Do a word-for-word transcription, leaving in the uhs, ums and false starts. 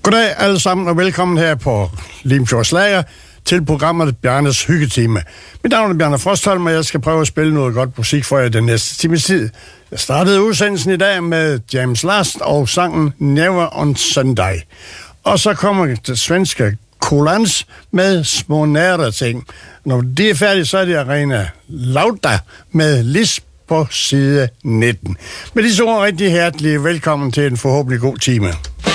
Goddag alle sammen, og velkommen her på Limfjords Lager til programmet Bjarnes Hyggetime. Mit navn er Bjarne Frostholm, og jeg skal prøve at spille noget godt musik for jer den næste times tid. Jeg startede udsendelsen i dag med James Last og sangen Never on Sunday. Og så kommer det svenske Kolans med Små nære ting. Når det er færdigt, så er det Arena Lauda med Lis på side nitten. Med disse ord rigtig hjertelig velkommen til en forhåbentlig god time.